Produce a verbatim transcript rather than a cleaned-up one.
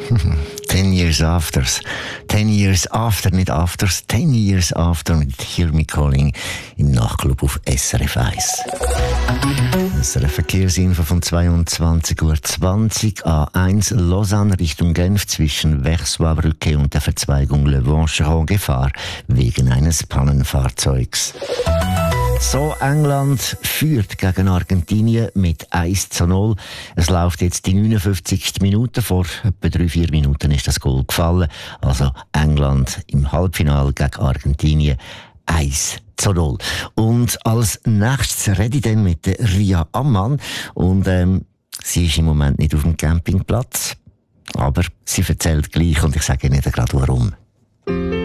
Ten Years Afters. Ten Years After, nicht Afters. Ten Years After mit Hear Me Calling im Nachtclub auf S R F eins. S R F Verkehrsinfo von zweiundzwanzig Uhr zwanzig. A eins Lausanne Richtung Genf zwischen Versoix-Brücke und der Verzweigung Le Vacheron Gefahr wegen eines Pannenfahrzeugs. So, England führt gegen Argentinien mit eins zu null. Es läuft jetzt die neunundfünfzigste Minute. Vor etwa drei, vier Minuten ist das Goal gefallen. Also England im Halbfinale gegen Argentinien eins zu null. Und als nächstes rede ich dann mit der Ria Ammann. Und ähm, sie ist im Moment nicht auf dem Campingplatz. Aber sie erzählt gleich und ich sage Ihnen gerade warum.